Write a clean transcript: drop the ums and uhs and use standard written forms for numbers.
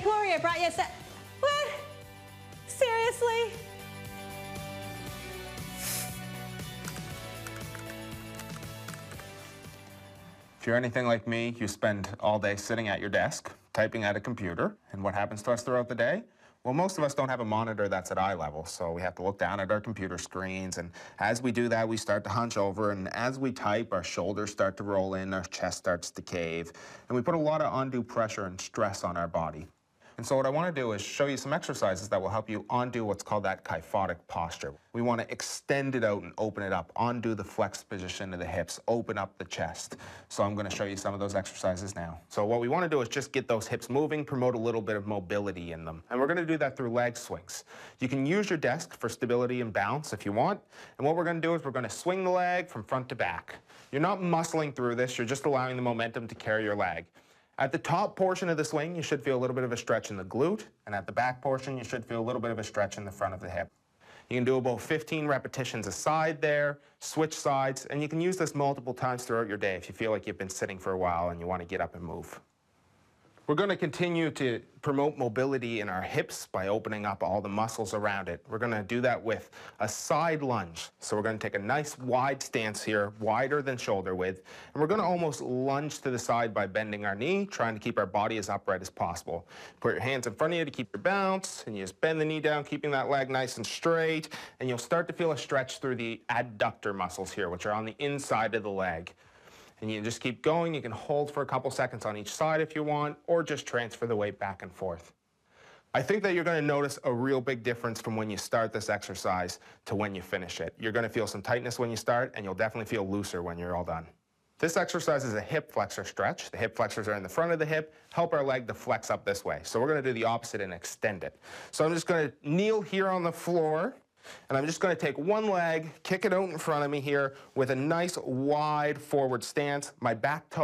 Gloria brought you a What? Seriously? If you're anything like me, you spend all day sitting at your desk, typing at a computer, and what happens to us throughout the day? Well, most of us don't have a monitor that's at eye level, so we have to look down at our computer screens, and as we do that, we start to hunch over, and as we type, our shoulders start to roll in, our chest starts to cave, and we put a lot of undue pressure and stress on our body. And so what I want to do is show you some exercises that will help you undo what's called that kyphotic posture. We want to extend it out and open it up, undo the flexed position of the hips, open up the chest. So I'm going to show you some of those exercises now. So what we want to do is just get those hips moving, promote a little bit of mobility in them. And we're going to do that through leg swings. You can use your desk for stability and balance if you want. And what we're going to do is we're going to swing the leg from front to back. You're not muscling through this, you're just allowing the momentum to carry your leg. At the top portion of the swing, you should feel a little bit of a stretch in the glute, and at the back portion, you should feel a little bit of a stretch in the front of the hip. You can do about 15 repetitions a side there, switch sides, and you can use this multiple times throughout your day if you feel like you've been sitting for a while and you want to get up and move. We're going to continue to promote mobility in our hips by opening up all the muscles around it. We're going to do that with a side lunge. So we're going to take a nice wide stance here, wider than shoulder width, and we're going to almost lunge to the side by bending our knee, trying to keep our body as upright as possible. Put your hands in front of you to keep your balance, and you just bend the knee down, keeping that leg nice and straight, and you'll start to feel a stretch through the adductor muscles here, which are on the inside of the leg. And you just keep going. You can hold for a couple seconds on each side if you want, or just transfer the weight back and forth. I think that you're going to notice a real big difference from when you start this exercise to when you finish it. You're going to feel some tightness when you start, and you'll definitely feel looser when you're all done. This exercise is a hip flexor stretch. The hip flexors are in the front of the hip, help our leg to flex up this way. So we're going to do the opposite and extend it. So I'm just going to kneel here on the floor, and I'm just going to take one leg, kick it out in front of me here with a nice wide forward stance. My back toe